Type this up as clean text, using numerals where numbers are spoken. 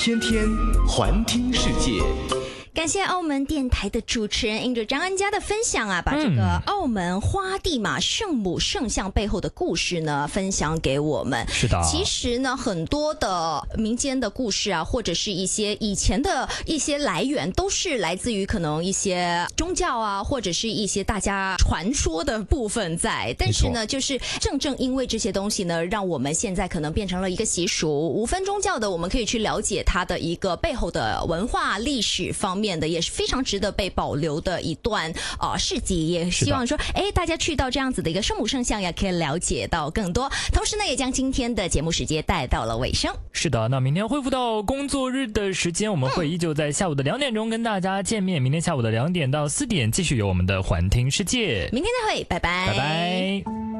天天环听世界。 感谢澳门电台的主持人因着张安家的分享啊，把这个澳门花地玛圣母圣像背后的故事呢分享给我们。 是的， 其实呢很多的民间的故事啊，或者是一些以前的一些来源，都是来自于可能一些宗教啊，或者是一些大家传说的部分在。但是呢，就是正因为这些东西呢，让我们现在可能变成了一个习俗。无分宗教的，我们可以去了解它的一个背后的文化历史方面。也是非常值得被保留的一段事迹，也希望说大家去到这样子的一个圣母圣像也可以了解到更多，同时呢也将今天的节目时间带到了尾声。是的，那明天恢复到工作日的时间，我们会依旧在下午的2点钟跟大家见面，明天下午的2点到4点继续有我们的环听世界， 明天再会，拜拜， 拜拜。